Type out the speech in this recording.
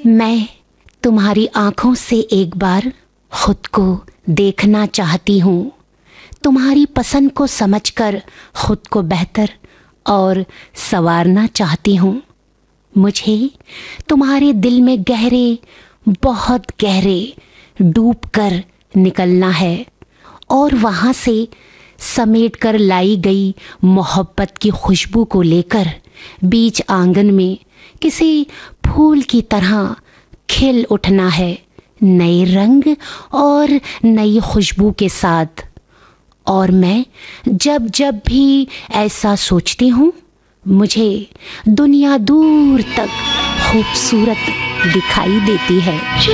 मैं तुम्हारी आंखों से एक बार खुद को देखना चाहती हूँ, तुम्हारी पसंद को समझकर खुद को बेहतर और संवारना चाहती हूँ। मुझे तुम्हारे दिल में गहरे, बहुत गहरे डूब कर निकलना है और वहाँ से समेट कर लाई गई मोहब्बत की खुशबू को लेकर बीच आंगन में किसी फूल की तरह खिल उठना है, नए रंग और नई खुशबू के साथ। और मैं जब जब भी ऐसा सोचती हूँ, मुझे दुनिया दूर तक खूबसूरत दिखाई देती है।